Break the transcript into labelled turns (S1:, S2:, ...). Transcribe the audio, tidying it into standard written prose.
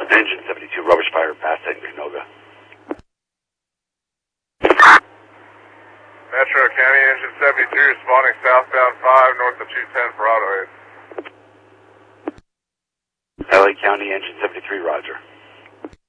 S1: Engine 72, rubber fire past in Canoga.
S2: Metro County, Engine 72, responding southbound 5, north of 210 for auto aid.
S1: LA County, Engine 73, roger.